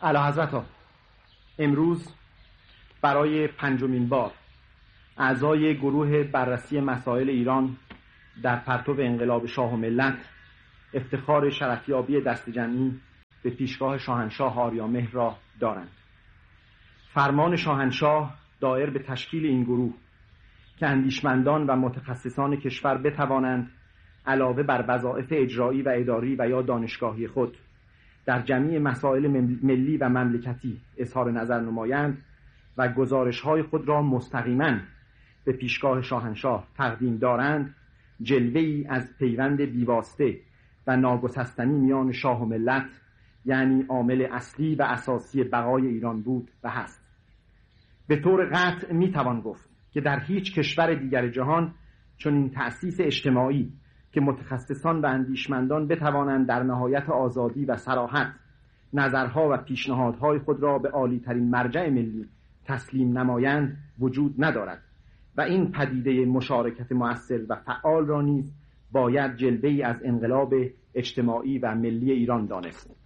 اعلیحضرت، امروز برای 5مین بار اعضای گروه بررسی مسائل ایران در پرتو انقلاب شاه و ملت افتخار شرفیابی دسته‌جمعی به پیشگاه شاهنشاه آریامهر را دارند. فرمان شاهنشاه دایر به تشکیل این گروه که اندیشمندان و متخصصان کشور بتوانند علاوه بر وظایف اجرایی و اداری و یا دانشگاهی خود در جمعی مسائل ملی و مملکتی اظهار نظر نمایند و گزارش‌های خود را مستقیماً به پیشگاه شاهنشاه تقدیم دارند، جلوه‌ای از پیوند بیواسطه و ناگسستنی میان شاه و ملت، یعنی عامل اصلی و اساسی بقای ایران بود و هست. به طور قطع میتوان گفت که در هیچ کشور دیگر جهان چنین تأسیس اجتماعی که متخصصان و اندیشمندان بتوانند در نهایت آزادی و صراحت نظرها و پیشنهادهای خود را به عالی‌ترین مرجع ملی تسلیم نمایند وجود ندارد و این پدیده مشارکت مؤثر و فعال را نیز باید جلوه‌ای از انقلاب اجتماعی و ملی ایران دانست.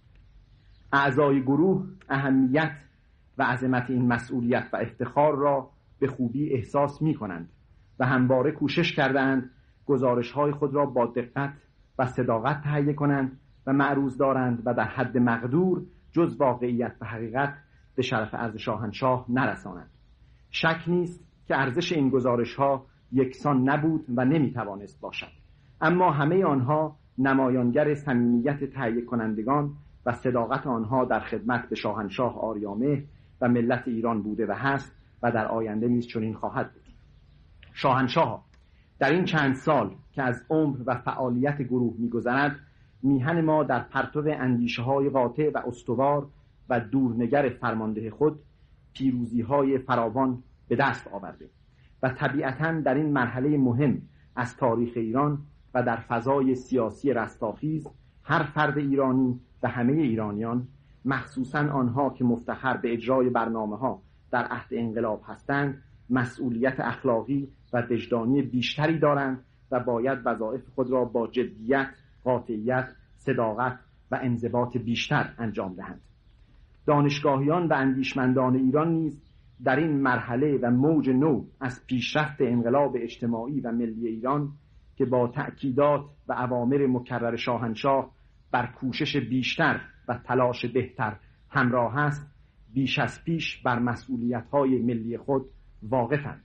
اعضای گروه اهمیت و عظمت این مسئولیت و افتخار را به خوبی احساس می کنند و همواره کوشش کردند گزارش‌های خود را با دقت و صداقت تهیه کنند و معروض دارند و در حد مقدور جز واقعیت و حقیقت به شرف عرض شاهنشاه نرسانند. شک نیست که ارزش این گزارش‌ها یکسان نبود و نمی‌توانست باشد، اما همه آنها نمایانگر صمیمیت تهیه کنندگان و صداقت آنها در خدمت به شاهنشاه آریامهر و ملت ایران بوده و هست و در آینده نیز چنین خواهد بود. شاهنشاه در این چند سال که از عمر و فعالیت گروه می‌گذرد، میهن ما در پرتو اندیشه‌های قاطع و استوار و دورنگر فرمانده خود پیروزی‌های فراوان به دست آورده و طبیعتاً در این مرحله مهم از تاریخ ایران و در فضای سیاسی رستاخیز هر فرد ایرانی و همه ایرانیان، مخصوصاً آنها که مفتخر به اجرای برنامه‌ها در عهد انقلاب هستند، مسئولیت اخلاقی و وجدانی بیشتری دارند و باید وظایف خود را با جدیت، قاطعیت، صداقت و انضباط بیشتر انجام دهند. دانشگاهیان و اندیشمندان ایران نیز در این مرحله و موج نو از پیشرفت انقلاب اجتماعی و ملی ایران که با تأکیدات و اوامر مکرر شاهنشاه بر کوشش بیشتر و تلاش بهتر همراه است، بیش از پیش بر مسئولیت‌های ملی خود واقفند.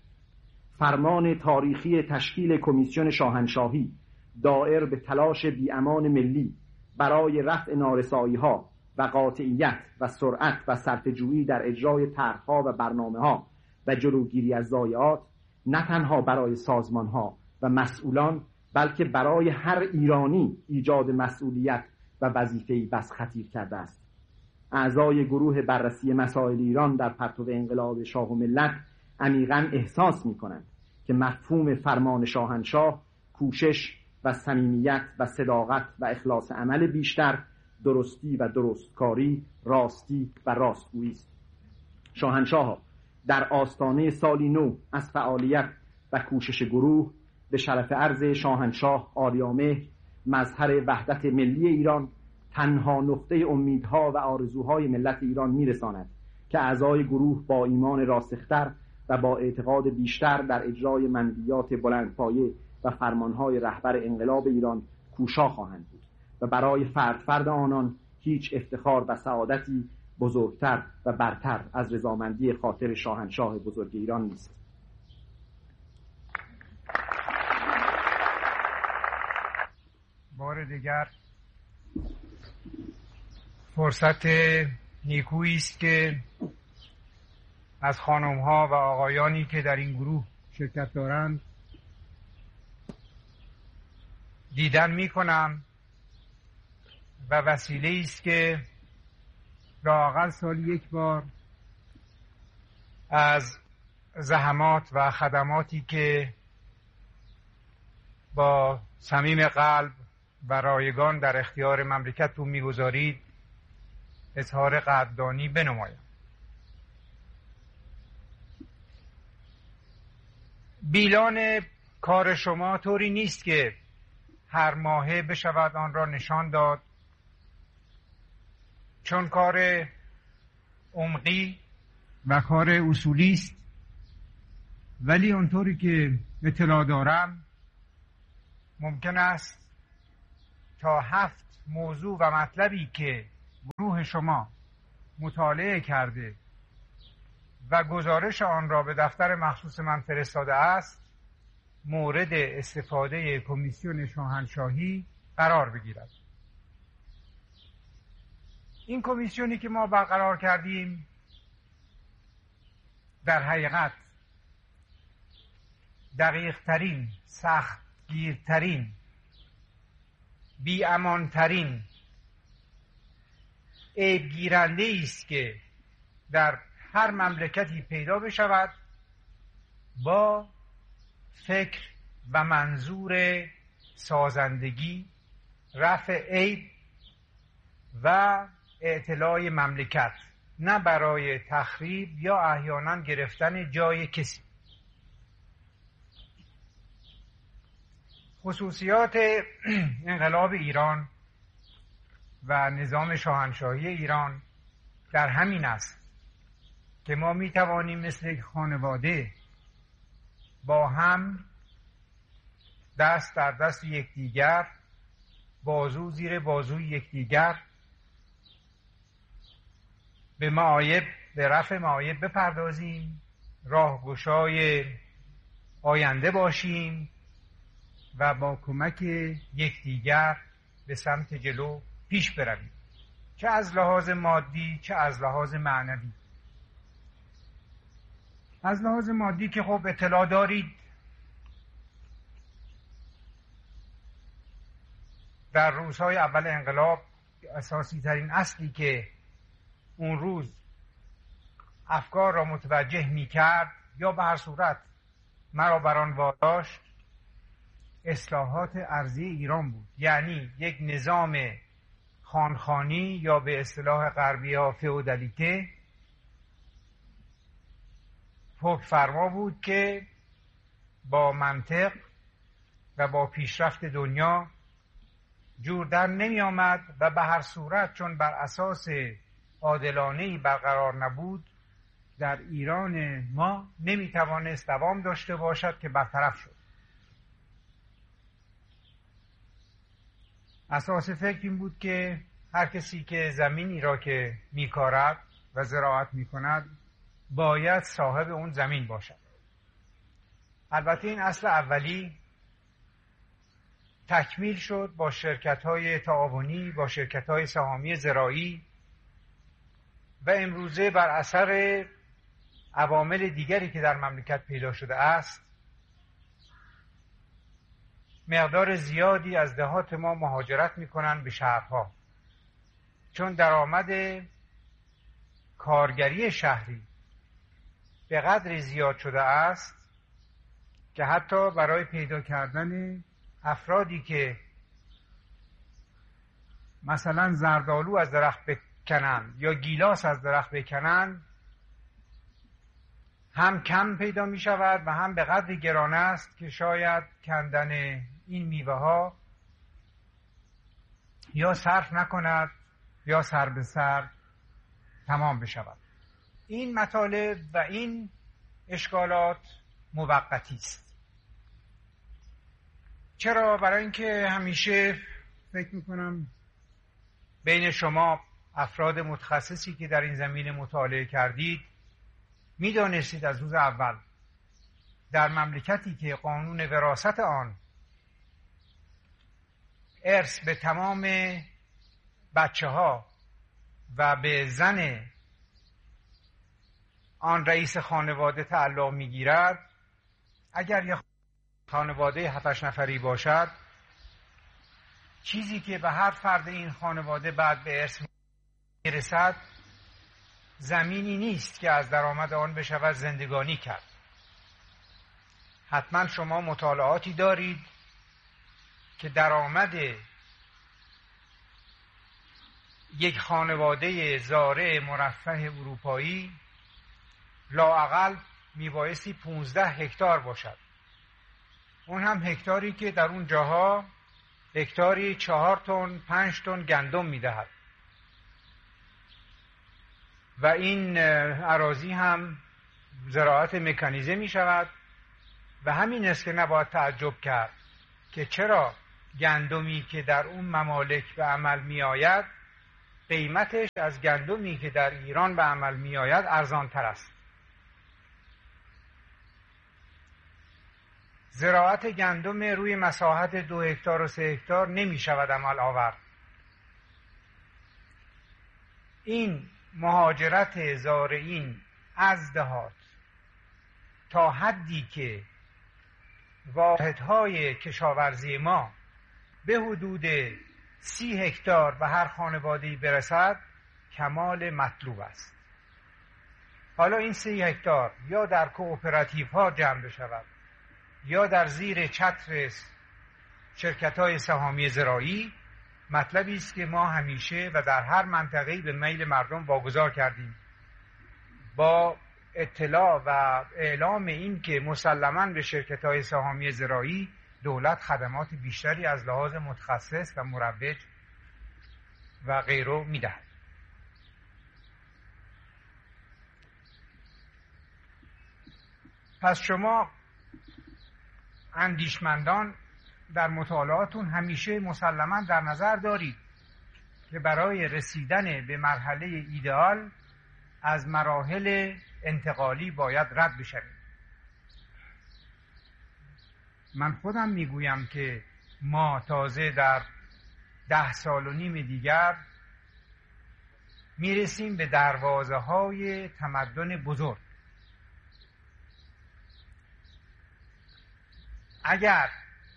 فرمان تاریخی تشکیل کمیسیون شاهنشاهی دایر به تلاش بی‌امان ملی برای رفع نارسایی‌ها و قاطعیت و سرعت و صرفه‌جویی در اجرای طرح‌ها و برنامه‌ها و جلوگیری از ضایعات، نه تنها برای سازمان‌ها و مسئولان بلکه برای هر ایرانی ایجاد مسئولیت و وظیفه‌ای بس خطیر کرده است. اعضای گروه بررسی مسائل ایران در پرتو انقلاب شاه و ملت عمیقاً احساس می‌کنند که مفهوم فرمان شاهنشاه کوشش و صمیمیت و صداقت و اخلاص عمل بیشتر، درستی و درستکاری، راستی و راستگویی است. شاهنشاه در آستانه سالی نو از فعالیت و کوشش گروه به شرف عرض شاهنشاه آریامهر، مظهر وحدت ملی ایران، تنها نقطه امیدها و آرزوهای ملت ایران میرساند که اعضای گروه با ایمان راسختر و با اعتقاد بیشتر در اجرای منویات بلندپایه و فرمانهای رهبر انقلاب ایران کوشا خواهند بود و برای فرد آنان هیچ افتخار و سعادتی بزرگتر و برتر از رضامندی خاطر شاهنشاه بزرگ ایران نیست. بار دیگر فرصت نیکویی است که از خانم‌ها و آقایانی که در این گروه شرکت دارند دیدن می‌کنم و وسیله است که لااقل سالی یک بار از زحمات و خدماتی که با صمیم قلب و رایگان در اختیار مملکتتون می‌گذارید اظهار قدردانی بنمایم. بیلان کار شما طوری نیست که هر ماهه بشود آن را نشان داد، چون کار عمقی و کار اصولی است، ولی اونطوری که اطلاع دارم ممکن است تا 7 موضوع و مطلبی که گروه شما مطالعه کرده و گزارش آن را به دفتر مخصوص من فرستاده است مورد استفاده کمیسیون شاهنشاهی قرار بگیرد. این کمیسیونی که ما برقرار کردیم در حقیقت دقیق‌ترین، سختگیرترین، بی‌امان‌ترین عیبگیرنده است که در هر مملکتی پیدا بشود با فکر و منظور سازندگی، رفع عیب و اعتلاء مملکت، نه برای تخریب یا احیانا گرفتن جای کسی. خصوصیات انقلاب ایران و نظام شاهنشاهی ایران در همین است که ما می توانیم مثل یک خانواده با هم دست در دست یکدیگر، بازو زیر بازوی یکدیگر به رفع معایب بپردازیم، راهگشای آینده باشیم و با کمک یکدیگر به سمت جلو پیش برویم، چه از لحاظ مادی چه از لحاظ معنوی. از لحاظ مادی که خب اطلاع دارید در روزهای اول انقلاب اساسی ترین اصلی که اون روز افکار را متوجه می کرد یا به هر صورت مرا بر آن واداشت اصلاحات ارضی ایران بود، یعنی یک نظام خانخانی یا به اصطلاح غربی ها فئودالیته حکم فرما بود که با منطق و با پیشرفت دنیا جور در نمی آمد و به هر صورت چون بر اساس عادلانه‌ای برقرار نبود در ایران ما نمی توانست دوام داشته باشد که برطرف شد. اساس فکر این بود که هر کسی که زمینی را که میکارد و زراعت میکند باید صاحب اون زمین باشد. البته این اصل اولی تکمیل شد با شرکت‌های تعاونی، با شرکت‌های سهامی زراعی و امروزه بر اثر عوامل دیگری که در مملکت پیدا شده است مقدار زیادی از دهات ما مهاجرت میکنن به شهرها، چون درآمد کارگری شهری به قدری زیاد شده است که حتی برای پیدا کردن افرادی که مثلا زردآلو از درخت بکنن یا گیلاس از درخت بکنن هم کم پیدا می شود و هم به قدری گران است که شاید کندن این میوه ها یا صرف نکند یا سر به سر تمام بشود. این مطالب و این اشکالات موقتی است. چرا؟ برای اینکه همیشه فکر میکنم بین شما افراد متخصصی که در این زمینه مطالعه کردید میدانستید از روز اول در مملکتی که قانون وراثت آن ارث به تمام بچه ها و به زن آن رئیس خانواده تعلق میگیرد، اگر یک خانواده 7-8 نفری باشد چیزی که به هر فرد این خانواده بعد به ارث میرسد زمینی نیست که از درآمد آن بشود زندگانی کرد. حتما شما مطالعاتی دارید که درآمد یک خانواده زارع مرفه اروپایی لااقل میبایستی 15 هکتار باشد. اون هم هکتاری که در اون جاها هکتاری 4 تن 5 تن گندم میدهد و و این اراضی هم زراعت مکانیزه می شود و همین است که نباید تعجب کرد که چرا گندمی که در اون ممالک به عمل می آید قیمتش از گندمی که در ایران به عمل می آید ارزان تر است. زراعت گندم روی مساحت 2 هکتار و 3 هکتار نمی شود عمل آورد. این مهاجرت زارعین از دهات تا حدی که واحدهای کشاورزی ما به حدود 30 هکتار به هر خانواده‌ای برسد کمال مطلوب است. حالا این 30 هکتار یا در کوآپراتیو ها جمع بشود یا در زیر چتر شرکت‌های سهامی زراعی، مطلبی است که ما همیشه و در هر منطقه‌ای به میل مردم واگذار کردیم، با اطلاع و اعلام این که مسلماً به شرکت‌های سهامی زراعی دولت خدمات بیشتری از لحاظ متخصص و مروج و غیره می‌دهد. پس شما اندیشمندان در مطالعاتون همیشه مسلماً در نظر دارید که برای رسیدن به مرحله ایدئال از مراحل انتقالی باید رد بشویم. من خودم میگویم که ما تازه در 10 سال و نیم دیگر میرسیم به دروازه های تمدن بزرگ. اگر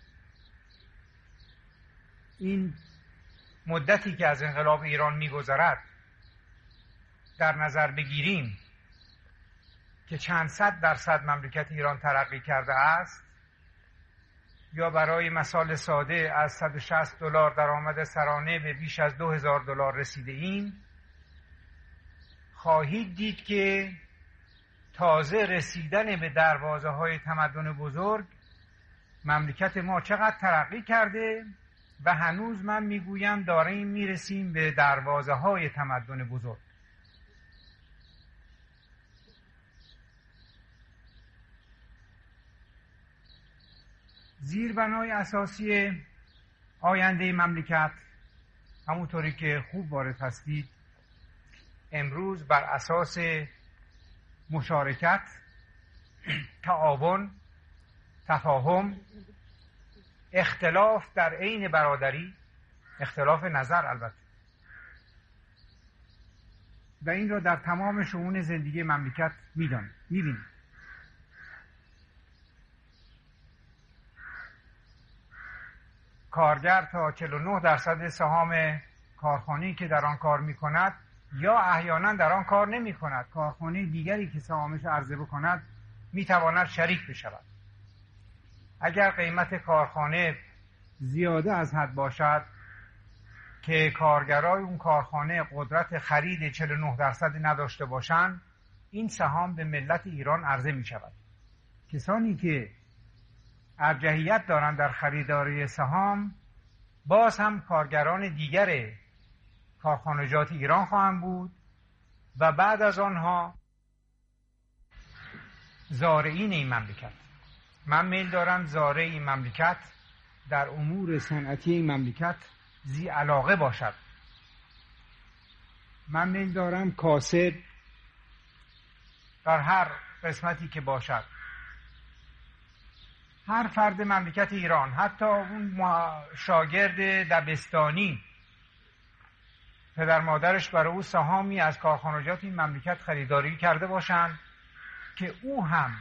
این مدتی که از انقلاب ایران میگذرد در نظر بگیریم که چند صد درصد مملکت ایران ترقی کرده است، یا برای مثال ساده از 160 دلار درآمد سرانه به بیش از 2000 دلار رسیده ایم، خواهید دید که تازه رسیدن به دروازه های تمدن بزرگ مملکت ما چقدر ترقی کرده و هنوز من میگویم داریم میرسیم به دروازه های تمدن بزرگ. زیربنای اساسی آینده مملکت، همونطوری که خوب وارد هستید، امروز بر اساس مشارکت، تعاون، تفاهم، اختلاف در عین برادری، اختلاف نظر البته، و این را در تمام شئون زندگی مملکت می‌بینیم. کارگر تا 49% سهام کارخانه‌ای که در آن کار می‌کند یا احیانا در آن کار نمی‌کند، کارخانه دیگری که سهامش عرضه بکند می‌تواند شریک بشود. اگر قیمت کارخانه زیاده از حد باشد که کارگرای اون کارخانه قدرت خرید 49% نداشته باشند، این سهام به ملت ایران عرضه می‌شود. کسانی که ارجحیت دارند در خریداری سهام باز هم کارگران دیگر کارخانجات ایران خواهند بود و بعد از آنها زارعین این مملکت. من میل دارم زارع این مملکت در امور صنعتی این مملکت ذی علاقه باشد. من میل دارم کاسب در هر قسمتی که باشد، هر فرد مملکت ایران، حتی اون شاگرد دبستانی پدر مادرش برای او سهامی از کارخانجات این مملکت خریداری کرده باشند، که او هم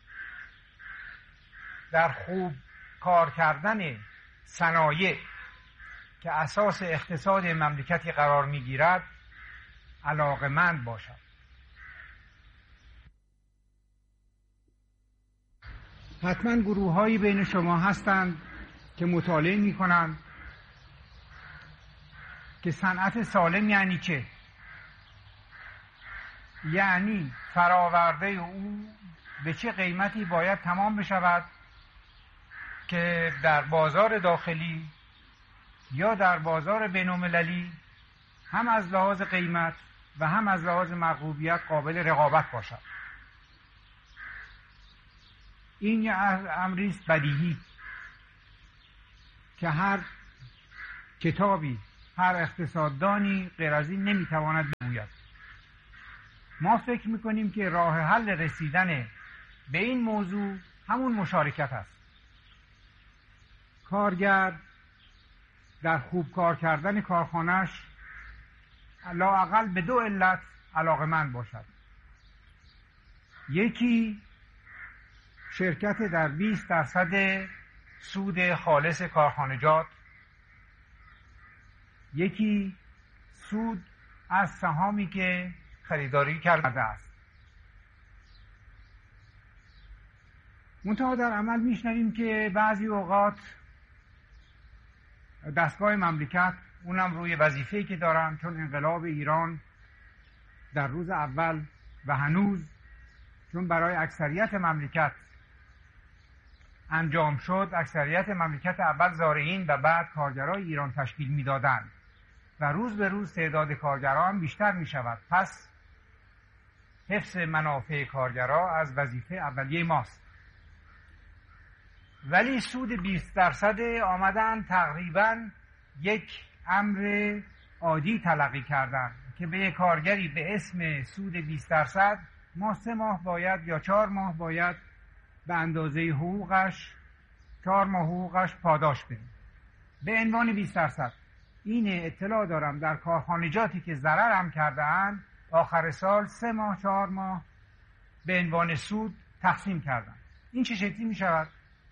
در خوب کار کردن صنایع که اساس اقتصاد مملکتی قرار میگیرد علاقه‌مند باشد. حتما گروه‌هایی بین شما هستند که مطالعه می‌کنند که صنعت سالم یعنی چه؟ یعنی فراورده او به چه قیمتی باید تمام بشود که در بازار داخلی یا در بازار بین‌المللی هم از لحاظ قیمت و هم از لحاظ مرغوبیت قابل رقابت باشد. این یه امری است بدیهی که هر کتابی، هر اقتصاددانی غیر از این نمیتواند بگوید. ما فکر میکنیم که راه حل رسیدن به این موضوع همون مشارکت است. کارگر در خوب کار کردن کارخانه‌اش لااقل به 2 علت علاقه‌مند باشد. یکی شرکت در 20% سود خالص کارخانجات، یکی سود از سهامی که خریداری کرده است. منتها در عمل میشنویم که بعضی اوقات دستگاه مملکت، اونم روی وظیفه‌ای که دارن، چون انقلاب ایران در روز اول و هنوز چون برای اکثریت مملکت انجام شد، اکثریت مملکت اول زارعین و بعد کارگرای ایران تشکیل میدادند و روز به روز تعداد کارگران بیشتر می شود. پس حفظ منافع کارگرها از وظیفه اولیه ماست. ولی سود 20% آمدن تقریبا یک امر عادی تلقی کردن که به یک کارگری به اسم سود 20% ما 3 ماه باید یا 4 ماه باید به اندازه حقوقش 4 ماه حقوقش پاداش بدیم به عنوان 20%. این اطلاع دارم در کارخانجاتی که ضرر هم کرده اند آخر سال 3 ماه 4 ماه به عنوان سود تقسیم کردن. این چه شکلی می شود؟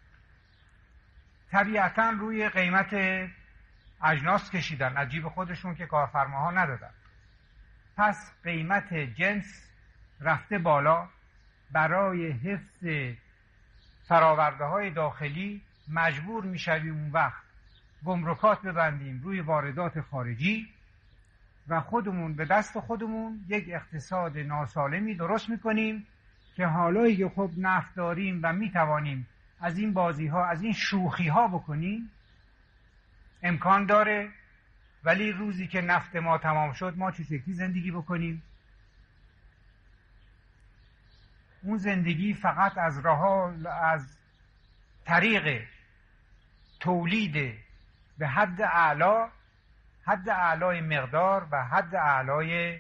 طبیعتا روی قیمت اجناس کشیدن از جیب خودشون که کارفرماها ندادن. پس قیمت جنس رفته بالا. برای حفظ فراورده های داخلی مجبور می شویم اون وقت گمرکات ببندیم روی واردات خارجی و خودمون به دست خودمون یک اقتصاد ناسالمی درست می کنیم که حالایی که خب نفت داریم و می توانیم از این بازی ها، از این شوخی ها بکنیم امکان داره. ولی روزی که نفت ما تمام شد ما چه شکلی زندگی بکنیم؟ اون زندگی فقط از طریق تولید به حد اعلای مقدار و حد اعلای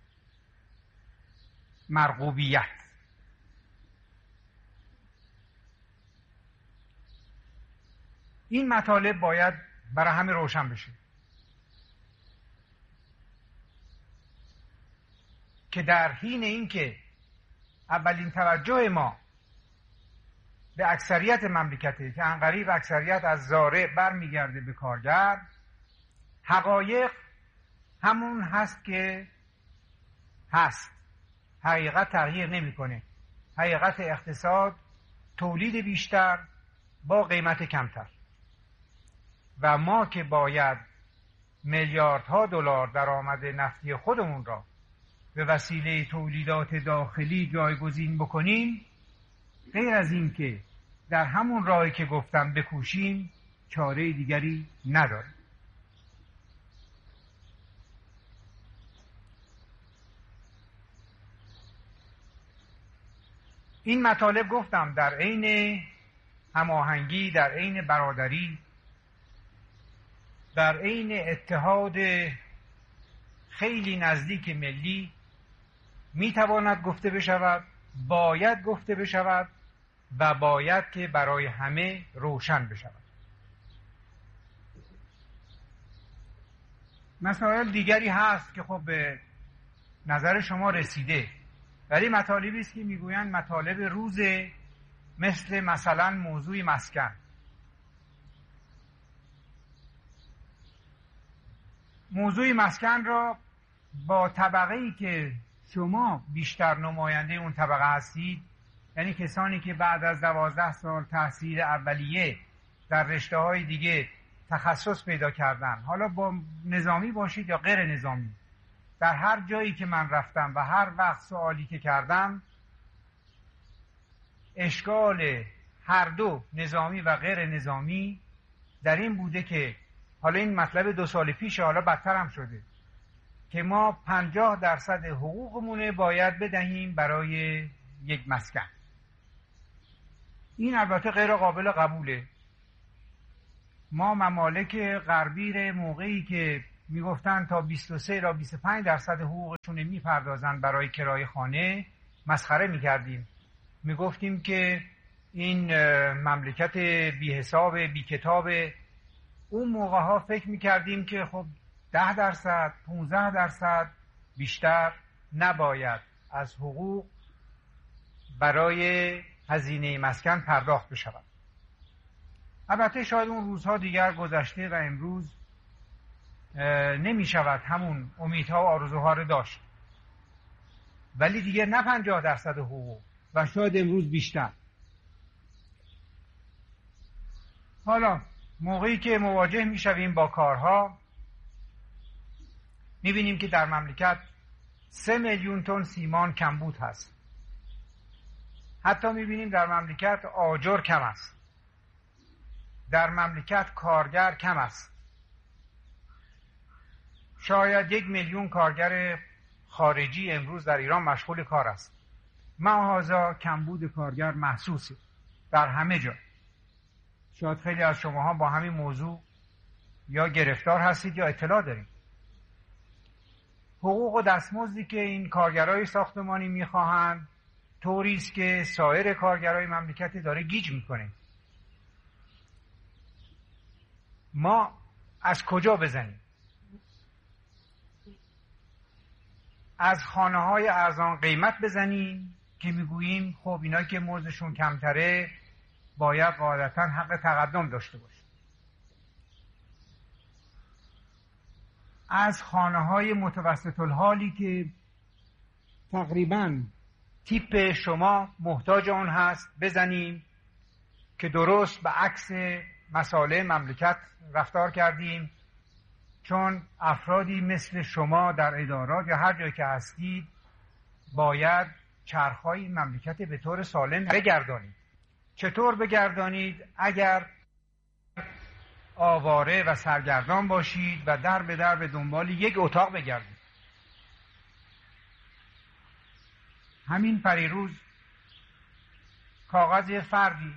مرغوبیت. این مطالب باید برای همه روشن بشه که در حین اینکه اولین توجه ما به اکثریت مملکته که عنقریب اکثریت از زارع برمیگرده به کارگر، حقایق همون هست که هست. حقیقت تغییر نمیکنه. حقیقت اقتصاد تولید بیشتر با قیمت کمتر و ما که باید میلیاردها دلار درآمد نفتی خودمون را به وسیله تولیدات داخلی جایگزین بکنیم، غیر از این که در همون راهی که گفتم بکوشیم چاره دیگری نداریم. این مطالب گفتم در عین هماهنگی، در عین برادری، در عین اتحاد خیلی نزدیک ملی میتواند گفته بشود، باید گفته بشود و باید که برای همه روشن بشود. مسائل دیگری هست که خب به نظر شما رسیده، ولی مطالبی است که میگویند مطالب روزه، مثلا موضوع مسکن. موضوع مسکن را با طبقه‌ای که شما بیشتر نماینده اون طبقه هستید، یعنی کسانی که بعد از 12 سال تحصیل اولیه در رشته‌های دیگه تخصص پیدا کردن، حالا با نظامی باشید یا غیر نظامی، در هر جایی که من رفتم و هر وقت سوالی که کردم، اشکال هر دو نظامی و غیر نظامی در این بوده که حالا این مطلب 2 سال پیش، حالا بدتر هم شده، که ما 50% حقوقمونه باید بدهیم برای یک مسکن. این البته غیر قابل قبوله. ما ممالک غربی موقعی که میگفتن تا 23 تا 25% حقوقشون میپردازن برای کرایه خانه مسخره میکردیم. میگفتیم که این مملکت بی حساب بی کتاب. اون موقع ها فکر میکردیم که خب 10% 15% بیشتر نباید از حقوق برای هزینه مسکن پرداخت بشود. البته شاید اون روزها دیگر گذشته و امروز نمی شود همون امیدها و آرزوها رو داشت، ولی دیگه نه 50% حقوق و شاید امروز بیشتر. حالا موقعی که مواجه می شویم با کارها می بینیم که در مملکت 3 میلیون تن سیمان کمبود هست. حتی می بینیم در مملکت آجر کم است. در مملکت کارگر کم است. شاید 1 میلیون کارگر خارجی امروز در ایران مشغول کار است. معاذا کمبود کارگر محسوسه در همه جا. شاید خیلی از شماها با همین موضوع یا گرفتار هستید یا اطلاع دارید. حقوق و دستمزدی که این کارگرای ساختمانی میخواهند طوری است که سایر کارگرای مملکت داره گیج میکنه. ما از کجا بزنیم؟ از خانه‌های ارزان قیمت بزنیم که میگوییم خب اینا که مزدشون کمتره باید قاعدتاً حق تقدم داشته باشه. از خانه‌های متوسط الحالی که تقریباً تیپ شما محتاج اون هست بزنیم که درست به عکس مسائل مملکت رفتار کردیم، چون افرادی مثل شما در ادارات یا هر جایی که هستید باید چرخهای مملکت به طور سالم بگردانید. چطور بگردانید؟ اگر آواره و سرگردان باشید و در به دنبال یک اتاق بگردید. همین پریروز کاغذ فردی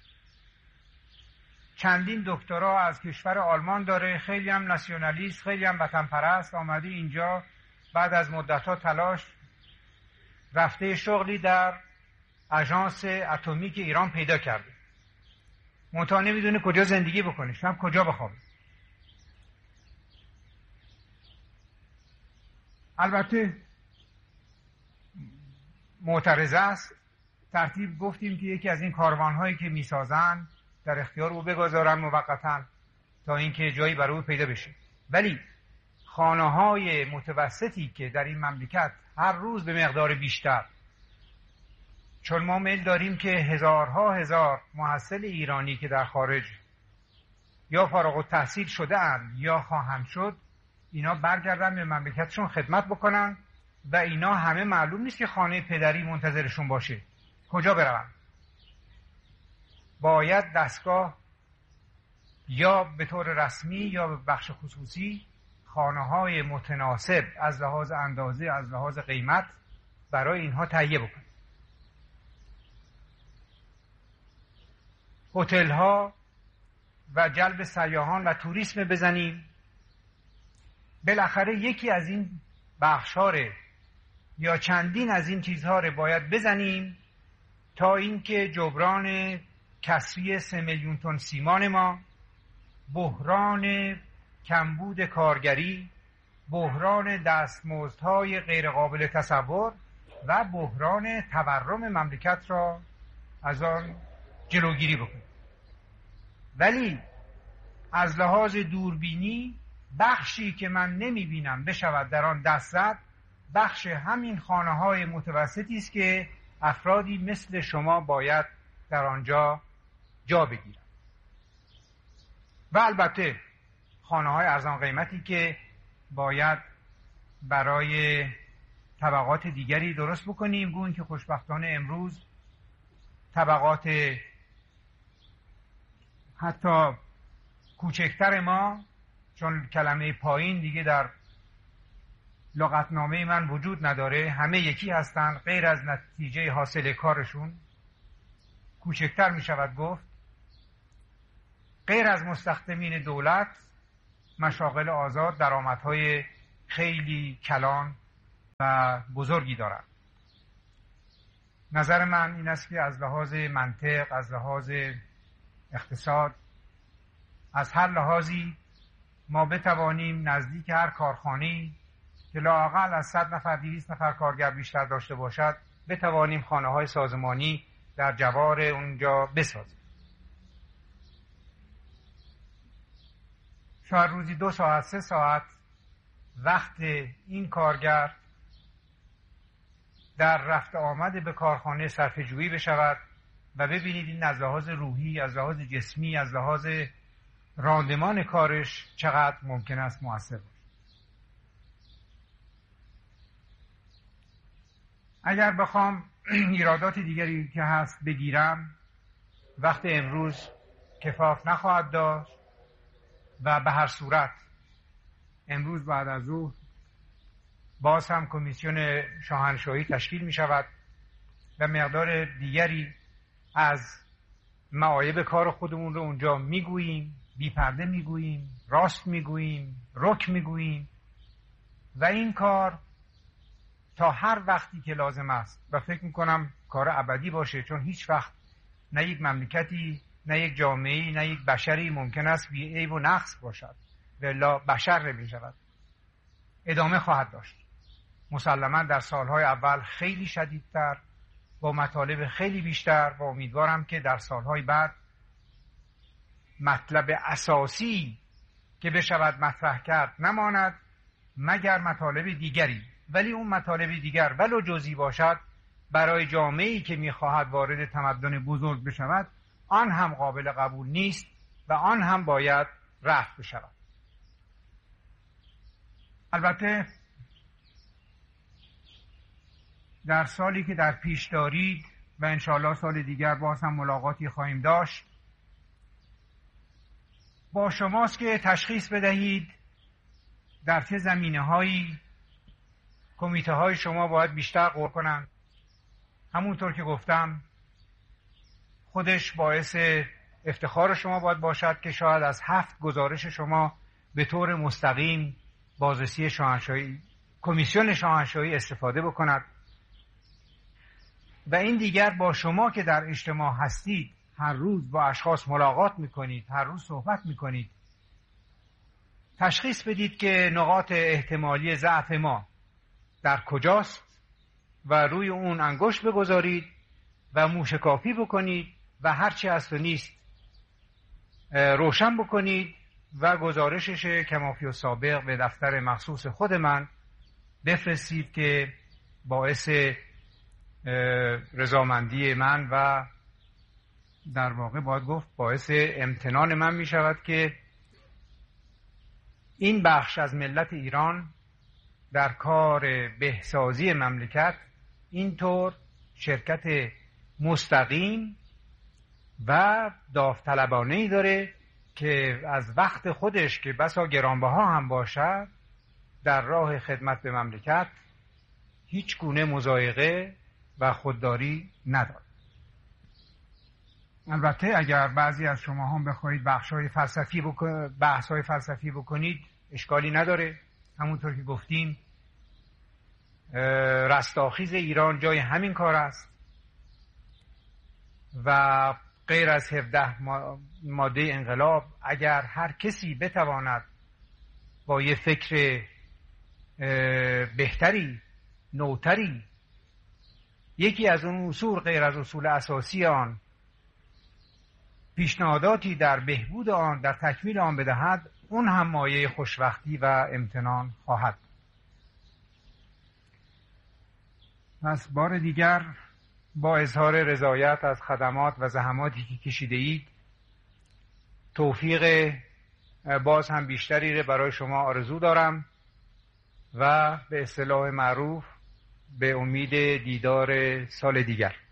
چندین دکترا از کشور آلمان داره، خیلی هم ناسیونالیست، خیلی هم وطن پرست، آمده اینجا بعد از مدت‌ها تلاش رفته شغلی در آژانس اتمیک ایران پیدا کرده. منتها نمیدونه کجا زندگی بکنه، شب کجا بخوابه. البته معترضه است. ترتیب گفتیم که یکی از این کاروان‌هایی که میسازن در اختیار او بگذارن موقتاً تا اینکه جایی برای او پیدا بشه. ولی خانه‌های متوسطی که در این مملکت هر روز به مقدار بیشتر، چون ما میل داریم که هزارها هزار محصل ایرانی که در خارج یا فارغ التحصیل شده اند یا خواهند شد، اینا برگردن به مملکتشون خدمت بکنن و اینا همه معلوم نیست که خانه پدری منتظرشون باشه. کجا برون؟ باید دستگاه یا به طور رسمی یا به بخش خصوصی خانه‌های متناسب از لحاظ اندازه، از لحاظ قیمت برای اینها تهیه بکنیم. هتل‌ها و جلب سیاحان و توریسم بزنیم. بالاخره یکی از این بخش‌ها یا چندین از این چیزها رو باید بزنیم تا اینکه جبران کسری 3 میلیون تن سیمان ما، بحران کمبود کارگری، بحران دستمزدهای غیرقابل تصور و بحران تورم مملکت را از آن جلوگیری بکنیم. ولی از لحاظ دوربینی بخشی که من نمیبینم بشود در آن دست زد، بخش همین خانه‌های متوسطی است که افرادی مثل شما باید در آنجا جا بگیرند. و البته خانه‌های ارزان قیمتی که باید برای طبقات دیگری درست بکنیم، گویی که خوشبختانه امروز طبقات حتی کوچکتر ما، چون کلمه پایین دیگه در لغتنامه من وجود نداره، همه یکی هستند غیر از نتیجه حاصل کارشون. کوچکتر می شود گفت غیر از مستخدمین دولت، مشاغل آزاد درآمدهای خیلی کلان و بزرگی دارند. نظر من این است که از لحاظ منطق، از لحاظ اقتصاد، از هر لحاظی ما بتوانیم نزدیک هر کارخانه‌ای که لااقل از 100 نفر 200 نفر کارگر بیشتر داشته باشد بتوانیم خانه‌های سازمانی در جوار اونجا بسازیم. شاید روزی 2 ساعت 3 ساعت وقت این کارگر در رفت آمد به کارخانه صرفه‌جویی بشود و ببینید این از لحاظ روحی، از لحاظ جسمی، از لحاظ راندمان کارش چقدر ممکن است مؤثر باشد. اگر بخوام ایرادات دیگری که هست بگیرم، وقت امروز کفاف نخواهد داشت و به هر صورت امروز بعد از ظهر باز هم کمیسیون شاهنشاهی تشکیل می شود و مقدار دیگری از معایب کار خودمون رو اونجا میگوییم، بی پرده میگوییم، راست میگوییم، رک میگوییم و این کار تا هر وقتی که لازم است و فکر میکنم کار ابدی باشه، چون هیچ وقت نه یک مملکتی، نه یک جامعه‌ای، نه یک بشری ممکن است بی عیب و نقص باشد و الا بشر نمی شود. ادامه خواهد داشت. مسلما در سالهای اول خیلی شدیدتر، با مطالب خیلی بیشتر و امیدوارم که در سالهای بعد مطلب اساسی که بشود مطرح کرد نماند مگر مطالب دیگری، ولی اون مطالب دیگر ولو جزئی باشد برای جامعه‌ای که می‌خواهد وارد تمدن بزرگ بشود آن هم قابل قبول نیست و آن هم باید رفع بشود. البته در سالی که در پیش دارید و انشاءالله سال دیگر باز هم ملاقاتی خواهیم داشت، با شماست که تشخیص بدهید در چه زمینه‌هایی کمیته های شما باید بیشتر غور کنند. همونطور که گفتم خودش باعث افتخار شما باید باشد که شاید از 7 گزارش شما به طور مستقیم بازرسی شاهنشاهی، کمیسیون شاهنشاهی استفاده بکند و این دیگر با شما که در اجتماع هستید، هر روز با اشخاص ملاقات میکنید، هر روز صحبت میکنید، تشخیص بدید که نقاط احتمالی ضعف ما در کجاست و روی اون انگشت بگذارید و موشکافی بکنید و هرچی هست و نیست روشن بکنید و گزارشش کمافی و سابق به دفتر مخصوص خود من بفرستید که باعث رضامندی من و در واقع باید گفت باعث امتنان من می شود که این بخش از ملت ایران در کار بهسازی مملکت اینطور شرکت مستقیم و داوطلبانه‌ای داره که از وقت خودش که بسا گرانبها هم باشد در راه خدمت به مملکت هیچ گونه مضایقه و خودداری ندارد. البته اگر بعضی از شما هم بخواهید بحث‌های فلسفی بکنید اشکالی نداره. همونطور که گفتیم رستاخیز ایران جای همین کار است و غیر از 17 ماده انقلاب اگر هر کسی بتواند با یه فکر بهتری، نوتری، یکی از اون اصول غیر از اصول اساسی آن پیشنهاداتی در بهبود آن، در تکمیل آن بدهد، اون هم مایه خوشبختی و امتنان خواهد. پس بار دیگر با اظهار رضایت از خدمات و زحماتی که کشیده اید، توفیق باز هم بیشتری رو برای شما آرزو دارم و به اصطلاح معروف به امید دیدار سال دیگر.